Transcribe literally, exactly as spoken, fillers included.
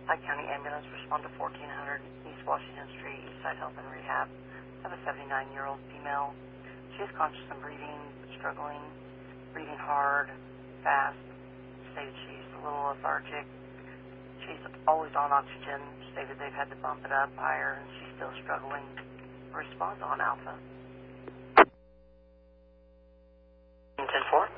Pike County Ambulance, respond to fourteen hundred East Washington Street, Eastside Health and Rehab. I have a seventy-nine-year-old female. She is conscious and breathing, struggling, breathing hard, fast. Stated she's a little lethargic. She's always on oxygen. Stated they've had to bump it up higher, and she's still struggling. Response on Alpha. ten four.